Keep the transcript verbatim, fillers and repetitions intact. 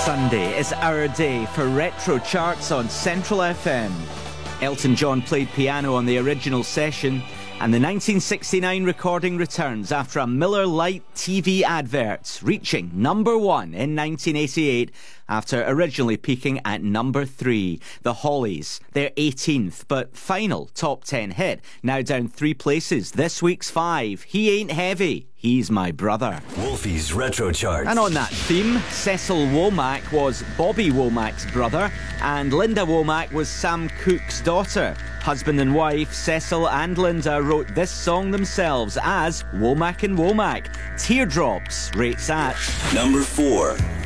Sunday is our day for retro charts on Central F M. Elton John played piano on the original session, and the nineteen sixty-nine recording returns after a Miller Lite T V advert, reaching number one in nineteen eighty-eight after originally peaking at number three. The Hollies, their eighteenth but final top ten hit, now down three places. This week's five, He Ain't Heavy, He's My Brother. Wolfie's Retro Charts. And on that theme, Cecil Womack was Bobby Womack's brother, and Linda Womack was Sam Cooke's daughter. Husband and wife, Cecil and Linda, wrote this song themselves as Womack and Womack. Teardrops rates at number four.